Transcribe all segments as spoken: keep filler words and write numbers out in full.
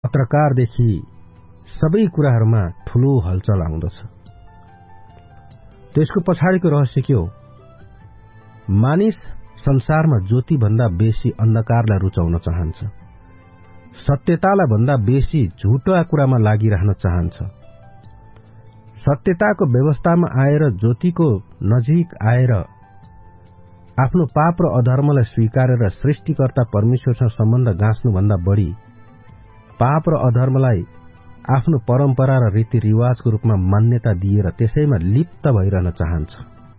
पत्रकारदेखि सबै कुराहरूमा ठूलो हलचल आउँदछ। त्यसको पछाडिको रहस्य के हो? मानिस संसारमा ज्योति भन्दा बेसी अन्धकारलाई रुचाउन चाहन्छ, सत्यतालाई भन्दा बेसी झुटा कुरामा लागिरहन चाहन्छ। सत्यताको व्यवस्थामा आएर ज्योतिको नजिक आएर आफ्नो पाप र अधर्मलाई स्वीकारेर सृष्टिकर्ता परमेश्वरसँग सम्बन्ध गाँच्नुभन्दा बढी पाप र अधर्मलाई आफ्नो परम्परा र रीतिरिवाजको रूपमा मान्यता दिएर त्यसैमा लिप्त भइरहन चाहन्छ।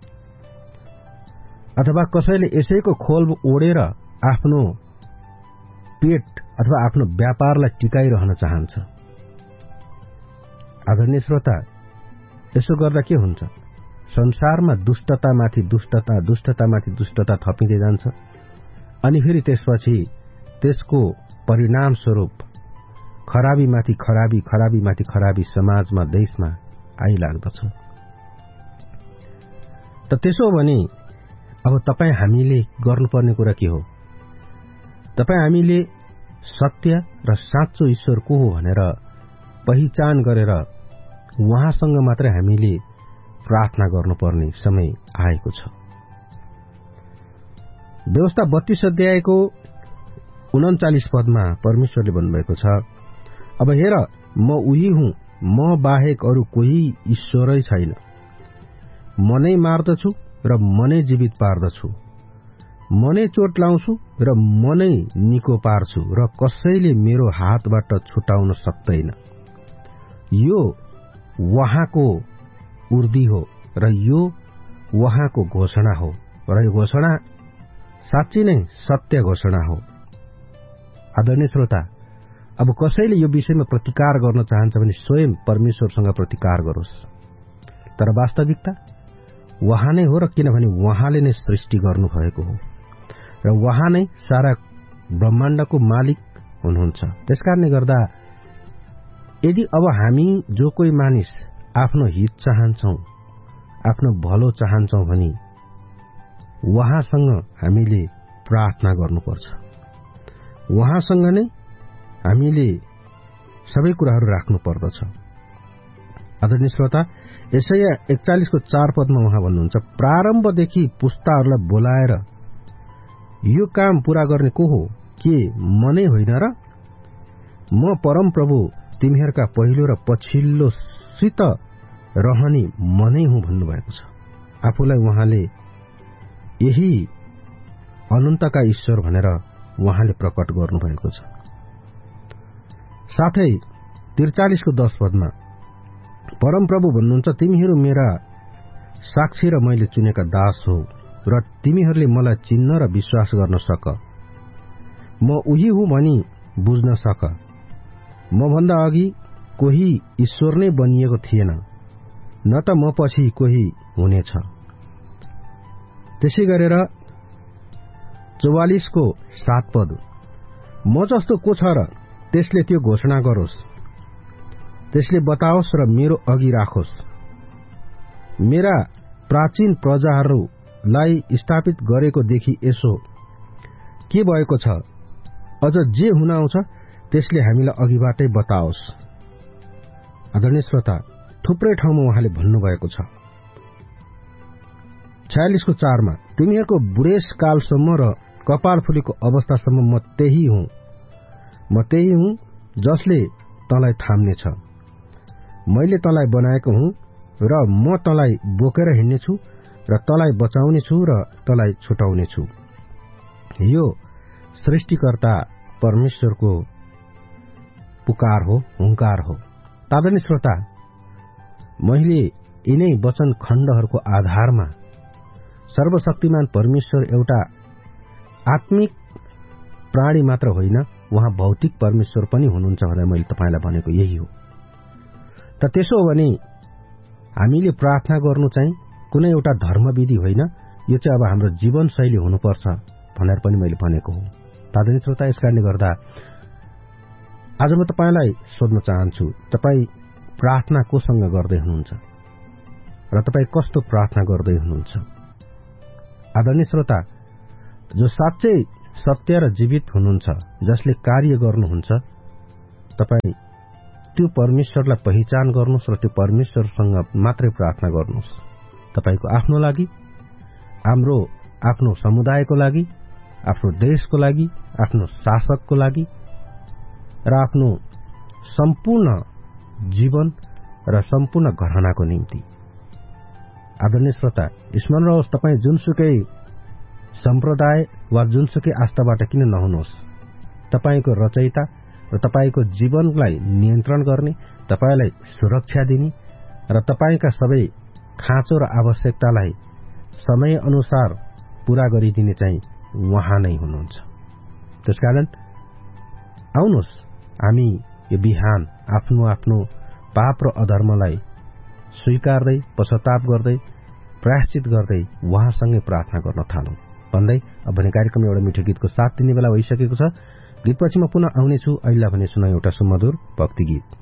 अथवा कसैले यसैको खोल ओढेर आफ्नो पेट अथवा आफ्नो व्यापारलाई टिकाइरहन चाहन्छ। आदरणीय श्रोता, यसो गर्दा के हुन्छ? संसारमा दुष्टतामाथि दुष्टता दुष्टतामाथि दुष्टता थपिँदै जान्छ अनि फेरि त्यसपछि त्यसको परिणाम स्वरूप खराबीमाथि खराबी खराबीमाथि खराबी समाजमा देशमा आइलाग्दछ। त त्यसो भने अब तपाईँ हामीले गर्नुपर्ने कुरा के हो? तपाईँ हामीले सत्य र साँचो ईश्वर को हो भनेर पहिचान गरेर उहाँसँग मात्रै हामीले प्रार्थना गर्नुपर्ने समय आएको छ। व्यवस्था बत्तीस अध्यायको उन्चालिस पदमा परमेश्वरले भन्नुभएको छ, अब हेर, म उही हुँ, म बाहेक अरू कोही ईश्वरै छैन। म नै मार्दछु र म नै जीवित पार्दछु, म नै चोट लाउँछु र म नै निको पार्छु र कसैले मेरो हातबाट छुटाउन सक्दैन। यो उहाँको उर्दी हो र यो उहाँको घोषणा हो र यो घोषणा साँच्चै नै सत्य घोषणा हो। आदरणीय श्रोता, अब कसैले यो विषयमा प्रतिकार गर्न चाहन्छ भने स्वयं परमेश्वरसँग प्रतिकार गरोस्, तर वास्तविकता उहाँ नै हो र किनभने उहाँले नै सृष्टि गर्नुभएको हो र उहाँ नै सारा ब्रह्माण्डको मालिक हुनुहुन्छ। त्यसकारणले गर्दा यदि अब हामी जो कोही मानिस आफ्नो हित चाहन्छौं, आफ्नो भलो चाहन्छौं भने उहाँसँग हामीले प्रार्थना गर्नुपर्छ। उहाँसँग नै हामीले सबै कुराहरू राख्नु पर्दछ। आदरणीय श्रोता, यसैया एकचालिसको चार पदमा उहाँ भन्नुहुन्छ, प्रारम्भदेखि पुस्ताहरूलाई बोलाएर यो काम पूरा गर्ने को हो? के म नै होइन र? म परम प्रभु तिमीहरूका पहिलो र पछिल्लोसित रहने म नै हुँ भन्नुभएको छ। आफूलाई उहाँले यही अनन्तका ईश्वर भनेर उहाँले प्रकट गर्नुभएको छ। साथै त्रिचालिसको दश पदमा परमप्रभु भन्नुहुन्छ, तिमीहरू मेरा साक्षी र मैले चुनेका दास हो र तिमीहरूले मलाई चिन्न र विश्वास गर्न सक। म उही हुँ भनी बुझ्न सक। म भन्दा अघि कोही ईश्वर नै बनिएको थिएन, न त म पछि कोही हुनेछ। त्यसै गरेर चौवालिसको सात पद, म जस्तो को छ र त्यसले त्यो घोषणा गरोस्, त्यसले बताओस् र मेरो अघि राखोस्। मेरा प्राचीन प्रजाहरूलाई स्थापित गरेको देखि यसो के भएको छ? अझ जे हुन आउँछ त्यसले हामीलाई अघिबाटै बताओस्। आदरणीय श्रोता, थुप्रै ठाउँमा उहाँले भन्नुभएको छ। छयालिसको चारमा, तिमीहरूको बुढेस कालसम्म र कपाल फुलेको अवस्थासम्म म त्यही हुँ, म त्यही हुँ जसले तँलाई थाम्नेछ। मैले तँलाई बनाएको हुँ र म तँलाई बोकेर हिँड्नेछु र तँलाई बचाउनेछु र तँलाई छुटाउनेछु। यो सृष्टिकर्ता परमेश्वरको पुकार हो, हुंकार हो। आदरणीय श्रोता, मैले यिनै वचन खण्डहरूको आधारमा सर्वशक्तिमान परमेश्वर एउटा आत्मिक प्राणी मात्र होइन, उहाँ भौतिक परमेश्वर पनि हुनुहुन्छ भनेर मैले तपाईलाई भनेको यही हो। त त्यसो हो भने हामीले प्रार्थना गर्नु चाहिँ कुनै एउटा धर्मविधि होइन, यो चाहिँ अब हाम्रो जीवनशैली हुनुपर्छ भनेर पनि मैले भनेको हो। आदरणीय श्रोता, यसकारणले गर्दा आज म तपाईलाई सोध्न चाहन्छु, तपाई प्रार्थना कोसँग गर्दै हुनुहुन्छ र तपाई कस्तो प्रार्थना गर्दै हुनुहुन्छ? आदरणीय श्रोता, जो साँच्चै सत्य र जीवित हुनुहुन्छ, जसले कार्य गर्नुहुन्छ, तपाईँ त्यो परमेश्वरलाई पहिचान गर्नुहोस् र त्यो परमेश्वरसँग मात्रै प्रार्थना गर्नुहोस्। तपाईको आफ्नो लागि, हाम्रो आफ्नो समुदायको लागि, आफ्नो देशको लागि, आफ्नो शासकको लागि र आफ्नो सम्पूर्ण जीवन र सम्पूर्ण घरानाको निम्ति। आदरणीय श्रोता, स्मरण रहोस्, तपाईँ जुनसुकै सम्प्रदाय वा जुनसुकै आस्थाबाट किन नहुनुहोस्, तपाईको रचयिता र तपाईको जीवनलाई नियन्त्रण गर्ने, तपाईलाई सुरक्षा दिने र तपाईका सबै खाँचो र आवश्यकतालाई समय अनुसार पूरा गरिदिने चाहिँ उहाँ नै हुनुहुन्छ। त्यसकारण आउनुहोस्, हामी यो बिहान आफ्नो आफ्नो पाप र अधर्मलाई स्वीकार्दै, पश्चाताप गर्दै, प्रायश्चित गर्दै उहाँसँगै प्रार्थना गर्न थालौं भन्दै अब भने कार्यक्रम एउटा मिठो गीतको साथ दिने बेला भइसकेको छ। गीतपछि म पुनः आउनेछु। अहिले भने सुनाउ एउटा सुमधुर भक्ति गीत।